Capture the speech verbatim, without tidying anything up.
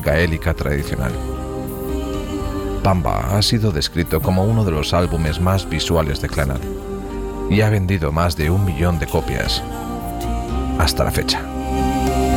gaélica tradicional. Pamba ha sido descrito como uno de los álbumes más visuales de Clannad y ha vendido más de un millón de copias hasta la fecha.